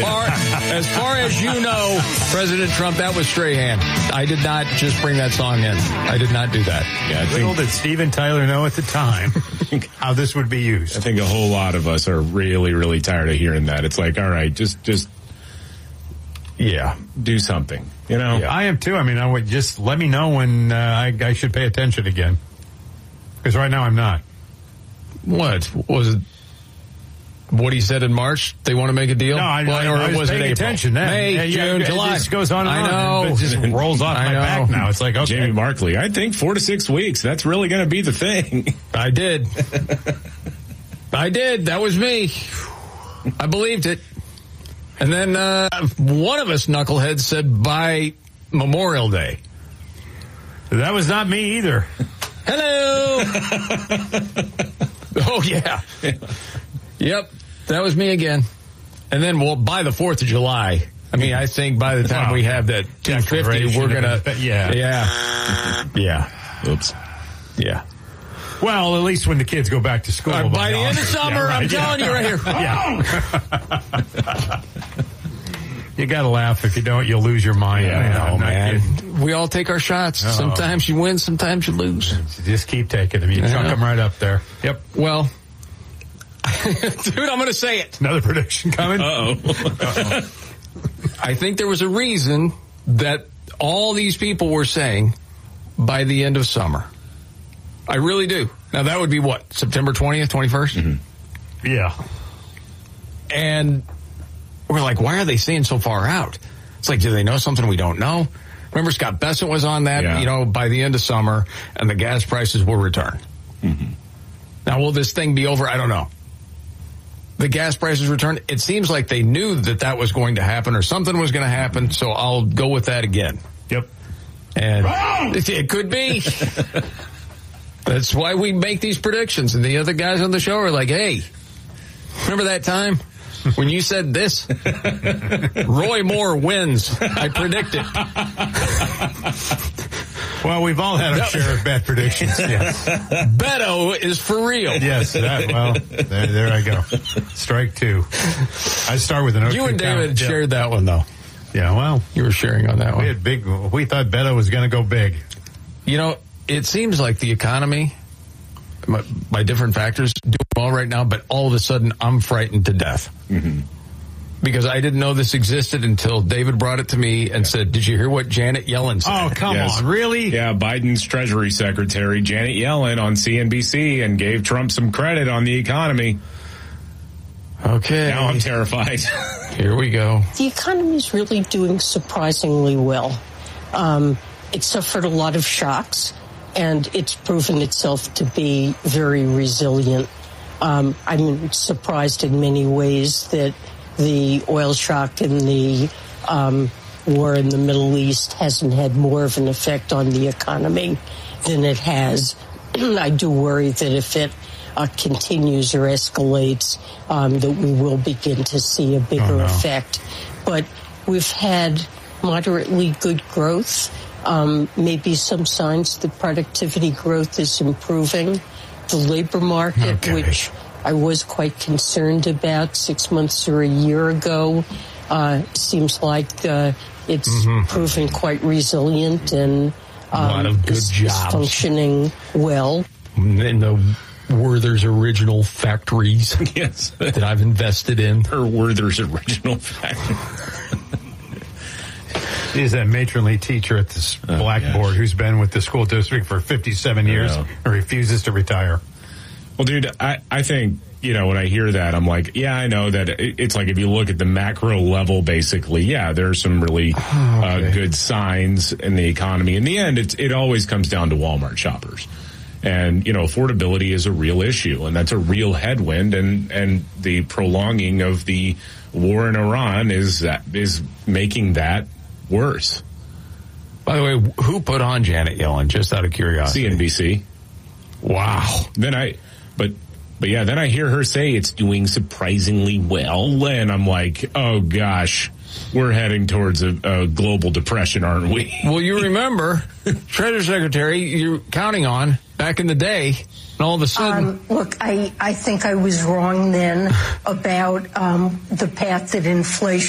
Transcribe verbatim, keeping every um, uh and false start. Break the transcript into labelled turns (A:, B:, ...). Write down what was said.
A: far as far as you know, President Trump, that was Strahan. I did not just bring that song in. I did not do that.
B: Yeah, I think,
C: little did Steven Tyler know at the time how this would be used.
B: I think a whole lot of us are really, really tired of hearing that. It's like, all right, just, just, yeah, do something. You know,
C: yeah, I am too. I mean, I would just let me know when uh, I, I should pay attention again, because right now I'm not.
A: What was it? What he said in March? They want to make a deal?
C: No, I,
A: well,
C: I,
A: or
C: I was
A: was
C: paying
A: it April?
C: attention then.
A: May,
C: yeah, yeah,
A: June,
C: it
A: July.
C: It just goes on and
A: I
C: on.
A: know.
C: It just rolls off
A: I
C: my
A: know.
C: back now. It's like, okay.
B: Jamie Markley, I think four to six weeks. That's really going to be the thing.
A: I did. I did. That was me. I believed it. And then uh, one of us knuckleheads said by Memorial Day.
C: That was not me either.
A: Hello. Oh, yeah. Yep. That was me again. And then, well, by the fourth of July, I mean, I think by the time
C: wow.
A: we have that two fifty, we're going to.
C: Yeah.
A: Yeah. Yeah.
B: Oops.
A: Yeah.
C: Well, at least when the kids go back to school.
A: Uh, by the end of summer,
C: yeah, right,
A: I'm telling
C: yeah.
A: you right here.
C: Yeah. You got to laugh. If you don't, you'll lose your mind.
A: Yeah, I know, man.
C: Kidding.
A: We all take our shots.
C: Oh.
A: Sometimes you win, sometimes you lose.
C: Just keep taking them. You
A: Yeah.
C: chuck them right up there. Yep.
A: Well, dude, I'm going to say it.
C: Another prediction coming.
B: Uh-oh.
C: Uh-oh.
A: I think there was a reason that all these people were saying by the end of summer. I really do. Now, that would be what? September twentieth, twenty-first?
B: Mm-hmm.
C: Yeah.
A: And we're like, why are they saying so far out? It's like, do they know something we don't know? Remember, Scott Bessent was on that,
B: yeah.
A: you know, by the end of summer, and the gas prices will return.
B: Mm-hmm.
A: Now, will this thing be over? I don't know. The gas prices return. It seems like they knew that that was going to happen or something was going to happen, so I'll go with that again.
C: Yep.
A: And it, it could be. That's why we make these predictions. And the other guys on the show are like, hey, remember that time when you said this? Roy Moore wins. I predict it.
C: Well, we've all had our share of bad predictions. Yes.
A: Beto is for real.
C: Yes. That, well, there, there I go. Strike two. I start with an.
A: You and David
C: count.
A: shared that one, though.
C: Yeah. Well,
A: you were sharing on that
C: we
A: one.
C: had big. We thought Beto was going to go big.
A: You know, it seems like the economy, by different factors, doing well right now, but all of a sudden I'm frightened to death.
B: Mm-hmm.
A: Because I didn't know this existed until David brought it to me and said, did you hear what Janet Yellen said?
C: Oh, come
B: Yes.
C: on. Really?
B: Yeah, Biden's Treasury Secretary, Janet Yellen, on C N B C and gave Trump some credit on the economy.
A: Okay.
B: Now I'm terrified.
A: Here we go.
D: The economy is really doing surprisingly well. Um, it suffered a lot of shocks, and it's proven itself to be very resilient. Um, I'm surprised in many ways that the oil shock and the um, war in the Middle East hasn't had more of an effect on the economy than it has. I do worry that if it uh, continues or escalates, um, that we will begin to see a bigger
C: oh, no.
D: effect. But we've had moderately good growth, um, maybe some signs that productivity growth is improving. The labor market,
C: okay.
D: which I was quite concerned about six months or a year ago, uh, seems like uh, it's
C: mm-hmm.
D: proven quite resilient and um,
A: a lot of good
D: is,
A: jobs.
D: is functioning well.
A: In the Werther's original factories
B: Yes.
A: that I've invested in.
B: Her Werther's original factory.
C: She's that matronly teacher at this
B: Oh,
C: blackboard
B: gosh.
C: who's been with the school district for fifty-seven years
B: know.
C: and refuses to retire.
B: Well, dude, I, I think, you know, when I hear that, I'm like, yeah, I know that it, it's like if you look at the macro level, basically, yeah, there's some really
A: okay.
B: uh, good signs in the economy. In the end, it's, it always comes down to Walmart shoppers. And, you know, affordability is a real issue, and that's a real headwind, and, and the prolonging of the war in Iran is that, is making that worse.
A: By the way, who put on Janet Yellen, just out of curiosity?
B: C N B C.
A: Wow.
B: Then I, but, but yeah, then I hear her say it's doing surprisingly well, and I'm like, oh gosh, we're heading towards a, a global depression, aren't we?
A: Well, you remember, Treasury Secretary, you're counting on back in the day, and all of a sudden...
D: Um, look, I, I think I was wrong then about um, the path that inflation